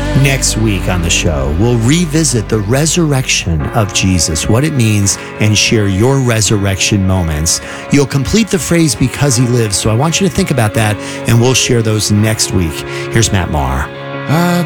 Next week on the show, we'll revisit the resurrection of Jesus, what it means, and share your resurrection moments. You'll complete the phrase, because he lives. So I want you to think about that, and we'll share those next week. Here's Matt Maher.